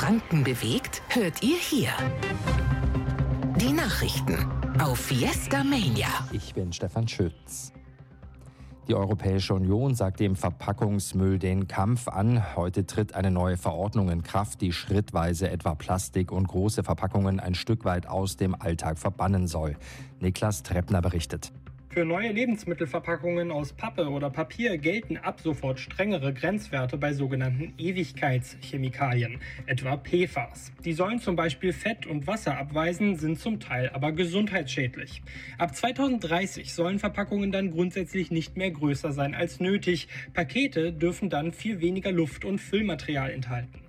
Franken bewegt, hört ihr hier. Die Nachrichten auf Fiesta Mania. Ich bin Stefan Schütz. Die Europäische Union sagt dem Verpackungsmüll den Kampf an. Heute tritt eine neue Verordnung in Kraft, die schrittweise etwa Plastik und große Verpackungen ein Stück weit aus dem Alltag verbannen soll. Niklas Treppner berichtet. Für neue Lebensmittelverpackungen aus Pappe oder Papier gelten ab sofort strengere Grenzwerte bei sogenannten Ewigkeitschemikalien, etwa PFAS. Die sollen zum Beispiel Fett und Wasser abweisen, sind zum Teil aber gesundheitsschädlich. Ab 2030 sollen Verpackungen dann grundsätzlich nicht mehr größer sein als nötig. Pakete dürfen dann viel weniger Luft- und Füllmaterial enthalten.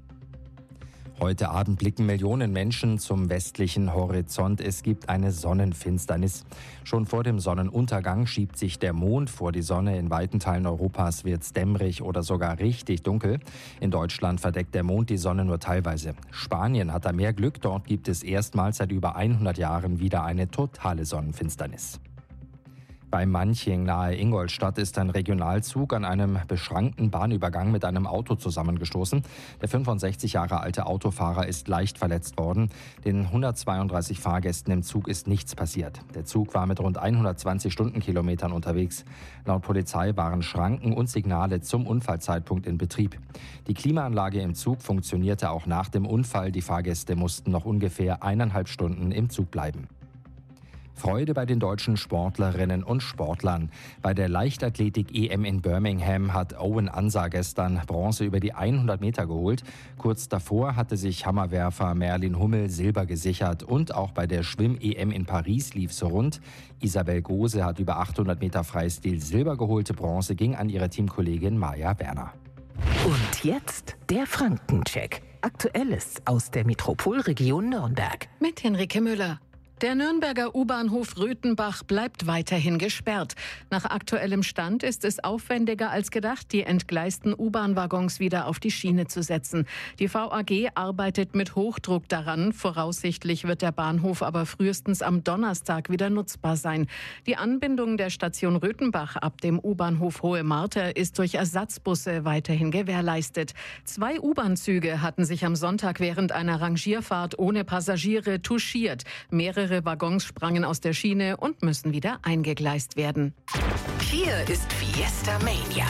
Heute Abend blicken Millionen Menschen zum westlichen Horizont. Es gibt eine Sonnenfinsternis. Schon vor dem Sonnenuntergang schiebt sich der Mond vor die Sonne. In weiten Teilen Europas wird es dämmerig oder sogar richtig dunkel. In Deutschland verdeckt der Mond die Sonne nur teilweise. Spanien hat da mehr Glück. Dort gibt es erstmals seit über 100 Jahren wieder eine totale Sonnenfinsternis. Bei Manching nahe Ingolstadt ist ein Regionalzug an einem beschrankten Bahnübergang mit einem Auto zusammengestoßen. Der 65 Jahre alte Autofahrer ist leicht verletzt worden. Den 132 Fahrgästen im Zug ist nichts passiert. Der Zug war mit rund 120 Stundenkilometern unterwegs. Laut Polizei waren Schranken und Signale zum Unfallzeitpunkt in Betrieb. Die Klimaanlage im Zug funktionierte auch nach dem Unfall. Die Fahrgäste mussten noch ungefähr 1,5 Stunden im Zug bleiben. Freude bei den deutschen Sportlerinnen und Sportlern. Bei der Leichtathletik-EM in Birmingham hat Owen Ansa gestern Bronze über die 100 Meter geholt. Kurz davor hatte sich Hammerwerfer Merlin Hummel Silber gesichert. Und auch bei der Schwimm-EM in Paris lief's rund. Isabel Gose hat über 800 Meter Freistil Silber geholt. Bronze ging an ihre Teamkollegin Maja Werner. Und jetzt der Frankencheck. Aktuelles aus der Metropolregion Nürnberg. Mit Henrike Müller. Der Nürnberger U-Bahnhof Röthenbach bleibt weiterhin gesperrt. Nach aktuellem Stand ist es aufwendiger als gedacht, die entgleisten U-Bahn-Waggons wieder auf die Schiene zu setzen. Die VAG arbeitet mit Hochdruck daran. Voraussichtlich wird der Bahnhof aber frühestens am Donnerstag wieder nutzbar sein. Die Anbindung der Station Röthenbach ab dem U-Bahnhof Hohe Marter ist durch Ersatzbusse weiterhin gewährleistet. 2 U-Bahn-Züge hatten sich am Sonntag während einer Rangierfahrt ohne Passagiere touchiert. Mehrere Waggons sprangen aus der Schiene und müssen wieder eingegleist werden. Hier ist Fiesta Mania.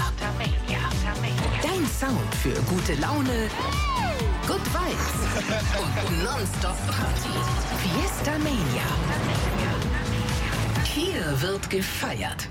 Dein Sound für gute Laune, Good Vibes und Nonstop Party. Fiesta Mania. Hier wird gefeiert.